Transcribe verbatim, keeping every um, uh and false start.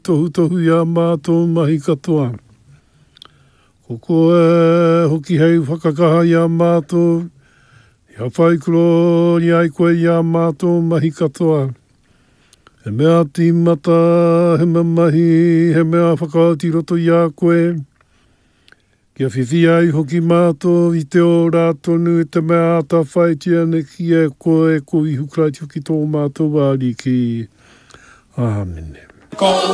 Tohu tohu ia mātou mahi katoa. Ko koe hoki hei whakakaha ia mātou. Ia whaikuro ni ai koe ia mātou mahi katoa. He mea tīmata, he mea mahi, he mea whakaoti roto ia koe. Kia whiwhi ai hoki mātou i te ora tonu e te mea ata whaitia ne kia koe ko i hukraiti hoki tō mātou wāri ki. Āmene.